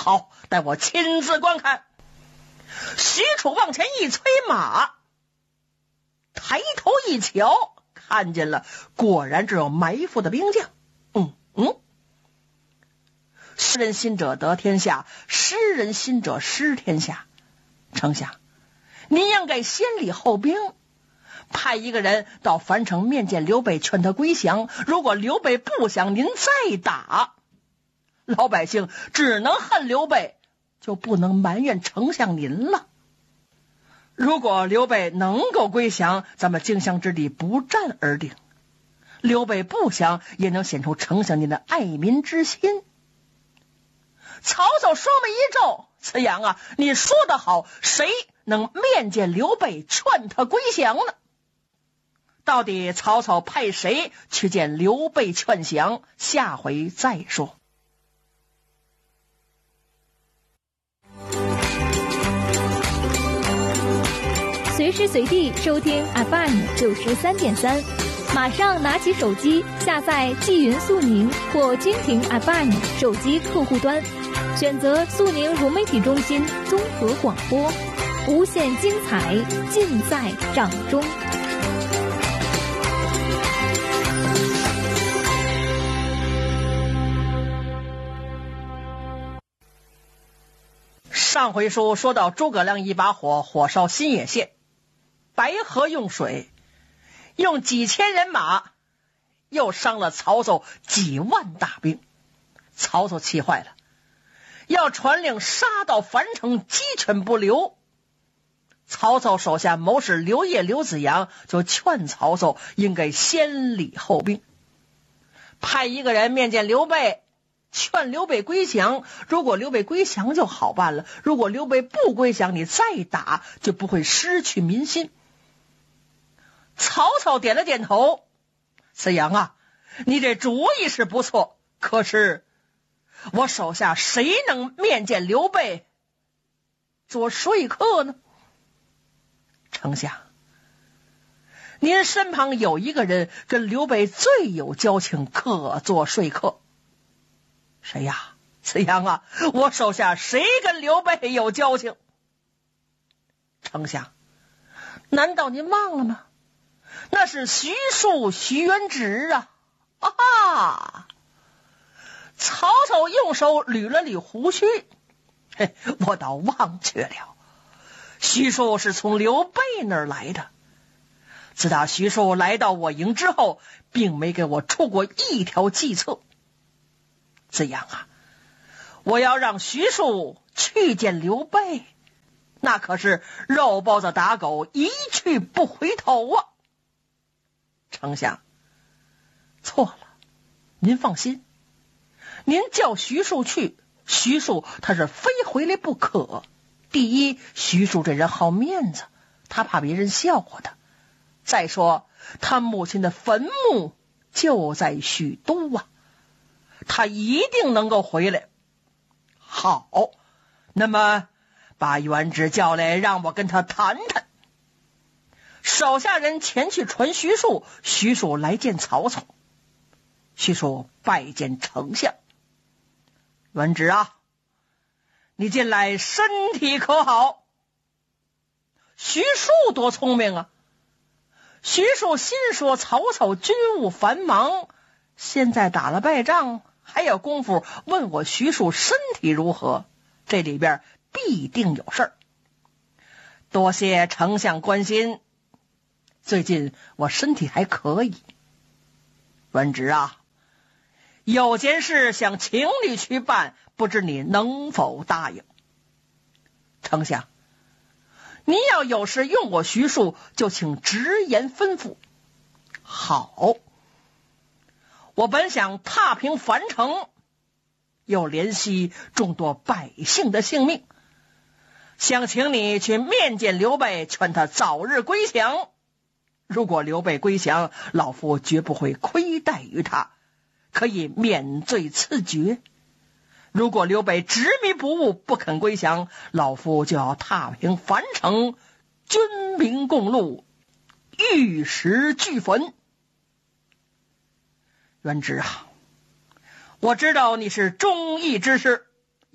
好，待我亲自观看。许褚往前一催马，抬头一瞧，看见了，果然只有埋伏的兵将。失人心者得天下，失人心者失天下。丞相，您应该先礼后兵，派一个人到樊城面见刘备，劝他归降。如果刘备不降，您再打。老百姓只能恨刘备，就不能埋怨丞相您了。如果刘备能够归降，咱们荆襄之地不战而定；刘备不降，也能显出丞相您的爱民之心。曹操双眉一皱，慈阳啊，你说得好，谁能面见刘备劝他归降呢？到底曹操派谁去见刘备劝降？下回再说。 随时随地收听 FM93.3，马上拿起手机下载纪云速宁或蜻蜓 FM 手机客户端，选择速宁融媒体中心综合广播，无限精彩尽在掌中。 上回书说到诸葛亮一把火，火烧新野县，白河用水，用几千人马，又伤了曹操几万大兵。曹操气坏了，要传令杀到樊城，鸡犬不留。曹操手下谋士刘烨、刘子阳就劝曹操应该先礼后兵，派一个人面见刘备，劝刘备归降。如果刘备归降就好办了，如果刘备不归降，你再打就不会失去民心。曹操点了点头，子阳啊，你这主意是不错，可是我手下谁能面见刘备做说客呢？丞相，您身旁有一个人跟刘备最有交情，可做说客。谁呀？子阳啊，我手下谁跟刘备有交情？丞相，难道您忘了吗？那是徐庶、徐元直啊！啊！曹操用手捋了捋胡须，我倒忘却了，徐庶是从刘备那儿来的。自打徐庶来到我营之后，并没给我出过一条计策。子阳啊，我要让徐庶去见刘备，那可是肉包子打狗，一去不回头啊！丞相，错了，您放心，您叫徐庶去，徐庶他是非回来不可。第一，徐庶这人好面子，他怕别人笑话他；再说他母亲的坟墓就在许都啊，他一定能够回来。好，那么把元直叫来，让我跟他谈谈。手下人前去传徐庶，徐庶来见曹操。徐庶拜见丞相。元直啊，你近来身体可好？徐庶多聪明啊！徐庶心说曹操军务繁忙，现在打了败仗，还有功夫问我徐庶身体如何，这里边必定有事儿。多谢丞相关心，最近我身体还可以。元直啊，有件事想请你去办，不知你能否答应？丞相，你要有事用我徐庶，就请直言吩咐。好，我本想踏平樊城，又怜惜众多百姓的性命，想请你去面见刘备，劝他早日归降。如果刘备归降，老夫绝不会亏待于他，可以免罪赐爵。如果刘备执迷不悟，不肯归降，老夫就要踏平樊城，军民共戮，玉石俱焚。元直啊，我知道你是忠义之士，